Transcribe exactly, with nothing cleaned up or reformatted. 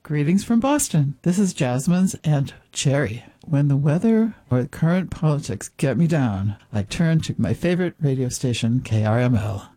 Greetings from Boston. This is Jasmine's Aunt Cherry. When the weather or current politics get me down, I turn to my favorite radio station, K R M L.